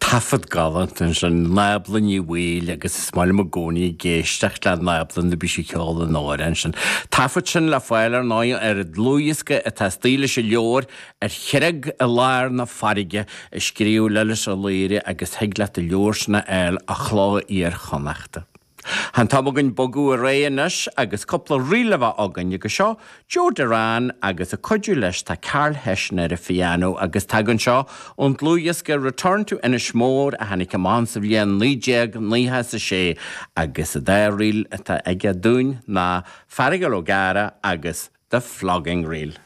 tafod galant yn sy'n nablan I wyl agos smael am y goni geistach glad nablan dy bys I ceol yn o'r yn sy'n tafod sy'n la ffael ar noi dlwyisga ta stíle sy leor chyreg y lair na farige sgriw lelys o leiri agos heglat y leor sy'n a chló I'r chonachta. Han tamogan bogu a réanis agus couple rilava agan you seo Joe Duran agus a codulesh ta Carl Heschner a piano agus tagan seo und Luiska return to Inishmore a hanik a mans of yen lijeg ni has a she agus a there reel ta ega dún na farigal ogara agus the flogging reel.